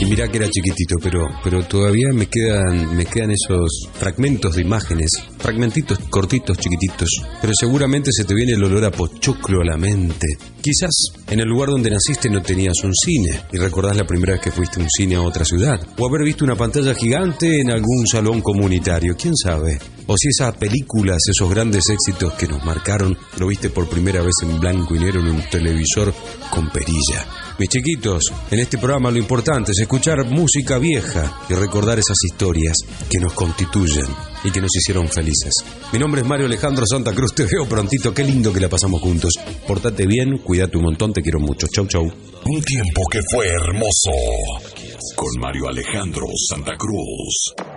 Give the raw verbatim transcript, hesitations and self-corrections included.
Y mirá que era chiquitito, pero, pero todavía me quedan, me quedan esos fragmentos de imágenes, fragmentitos cortitos, chiquititos. Pero seguramente se te viene el olor a pochoclo a la mente. Quizás en el lugar donde naciste no tenías un cine y recordás la primera vez que fuiste a un cine a otra ciudad. O haber visto una pantalla gigante en algún salón comunitario, quién sabe. O si esas películas, esos grandes éxitos que nos marcaron, lo viste por primera vez en blanco y negro en un televisor con perilla. Mis chiquitos, en este programa lo importante es escuchar música vieja y recordar esas historias que nos constituyen y que nos hicieron felices. Mi nombre es Mario Alejandro Santa Cruz, te veo prontito, qué lindo que la pasamos juntos. Portate bien, cuídate un montón, te quiero mucho. Chau, chau. Un tiempo que fue hermoso con Mario Alejandro Santa Cruz.